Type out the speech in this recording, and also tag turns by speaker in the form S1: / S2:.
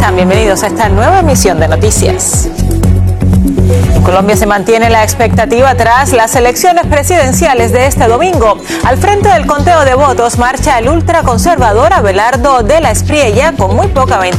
S1: están? Bienvenidos a esta nueva emisión de noticias. En Colombia se mantiene la expectativa tras las elecciones presidenciales de este domingo. Al frente del conteo de votos marcha el ultraconservador Abelardo de la Espriella con muy poca ventaja.